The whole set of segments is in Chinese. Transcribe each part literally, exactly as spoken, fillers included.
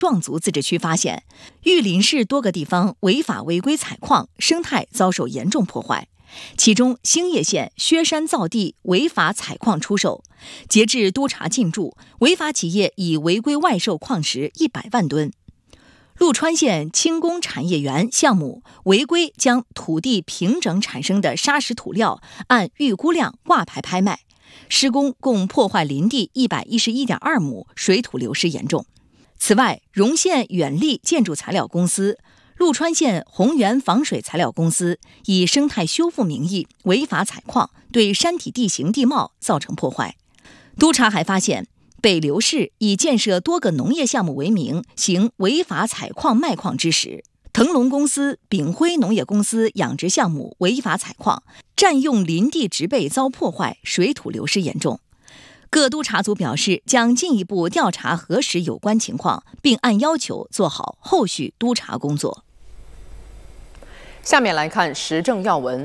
壮族自治区发现，玉林市多个地方违法违规采矿，生态遭受严重破坏。其中，兴业县削山造地、违法采矿出售，截至督查进驻，违法企业已违规外售矿石一百万吨。陆川县轻工产业园项目违规将土地平整产生的砂石土料按预估量挂牌拍卖，施工共破坏林地一百一十一点二亩，水土流失严重。此外，荣县远利建筑材料公司、陆川县宏源防水材料公司以生态修复名义违法采矿，对山体地形地貌造成破坏。督查还发现，北流市以建设多个农业项目为名，行违法采矿卖矿之实。腾龙公司、炳辉农业公司养殖项目违法采矿，占用林地植被遭破坏，水土流失严重。各督查组表示，将进一步调查核实有关情况，并按要求做好后续督查工作。 下面来看时政要闻。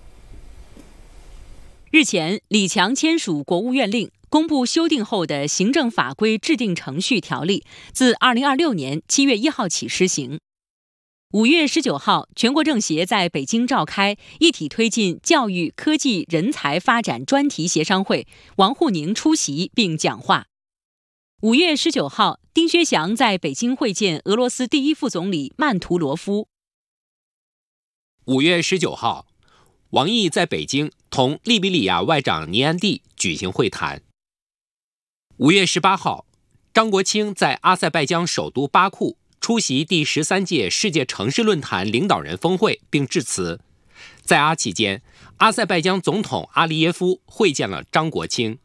日前，李强签署国务院令，公布修订后的行政法规制定程序条例，自二零二六年七月一号起施行。五月十九号，全国政协在北京召开一体推进教育、科技、人才发展专题协商会，王沪宁出席并讲话。五月十九号，丁薛祥在北京会见俄罗斯第一副总理曼图罗夫。 五月十九号，王毅在北京同利比里亚外长尼安蒂举行会谈。五月十八号，张国清在阿塞拜疆首都巴库出席第十三届世界城市论坛领导人峰会并致辞。在阿期间，阿塞拜疆总统阿利耶夫会见了张国清。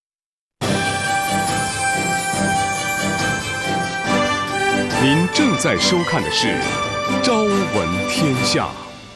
您正在收看的是《朝闻天下》。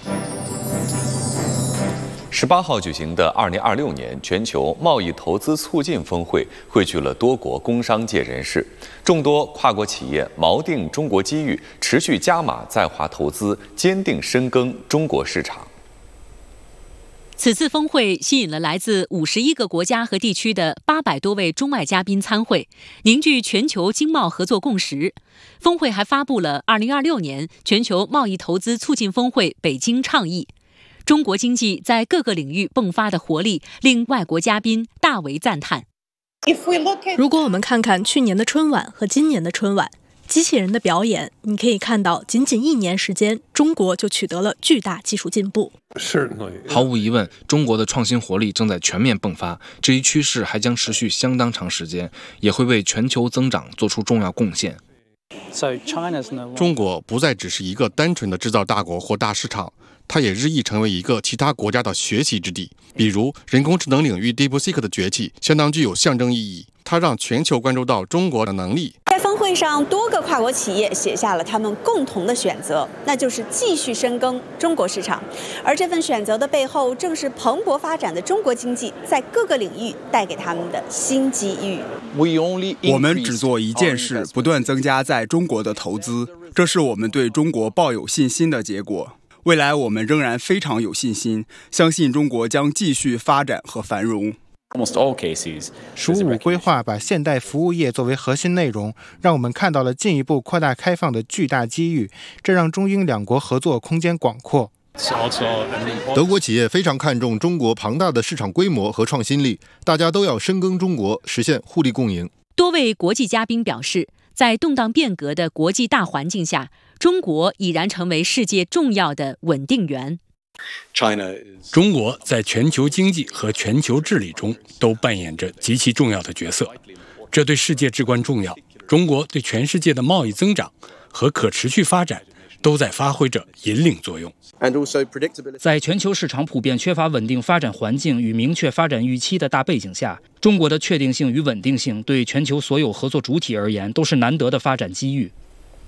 十八号举行的二零二六年全球贸易投资促进峰会汇聚了多国工商界人士，众多跨国企业锚定中国机遇，持续加码在华投资，坚定深耕中国市场。 此次峰会吸引了来自五十一个国家和地区的八百多位中外嘉宾参会，凝聚全球经贸合作共识。峰会还发布了二零二六年全球贸易投资促进峰会北京倡议。中国经济在各个领域迸发的活力，令外国嘉宾大为赞叹。 如果我们看看去年的春晚和今年的春晚，机器人的表演，你可以看到，仅仅一年时间，中国就取得了巨大技术进步。 毫无疑问，中国的创新活力正在全面迸发，这一趋势还将持续相当长时间，也会为全球增长做出重要贡献。 中国不再只是一个单纯的制造大国或大市场，它也日益成为一个其他国家的学习之地。比如，人工智能领域 DeepSeek 的崛起相当具有象征意义，它让全球关注到中国的能力。 在峰会上，多个跨国企业写下了他们共同的选择，那就是继续深耕中国市场。而这份选择的背后，正是蓬勃发展的中国经济在各个领域带给他们的新机遇。 我们只做一件事，不断增加在中国的投资，这是我们对中国抱有信心的结果。未来我们仍然非常有信心，相信中国将继续发展和繁荣。 十五规划把现代服务业作为核心内容，让我们看到了进一步扩大开放的巨大机遇，这让中英两国合作空间广阔。 德国企业非常看重中国庞大的市场规模和创新力，大家都要深耕中国，实现互利共赢。 多位国际嘉宾表示，在动荡变革的国际大环境下，中国已然成为世界重要的稳定源。 中国在全球经济和全球治理中都扮演着极其重要的角色，这对世界至关重要。中国对全世界的贸易增长和可持续发展都在发挥着引领作用。 在全球市场普遍缺乏稳定发展环境与明确发展预期的大背景下，中国的确定性与稳定性对全球所有合作主体而言都是难得的发展机遇。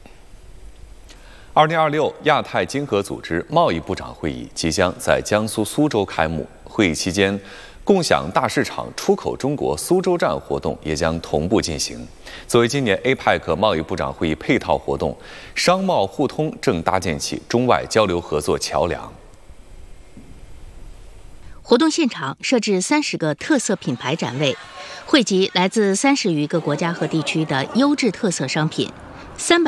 二零二六亚太经合组织贸易部长会议即将在江苏苏州开幕。会议期间，共享大市场出口中国苏州站活动也将同步进行。作为今年 A P E C 贸易部长会议配套活动，商贸互通正搭建起中外交流合作桥梁。 活动现场设置三十个特色品牌展位，汇集来自三十余个国家和地区的优质特色商品，三百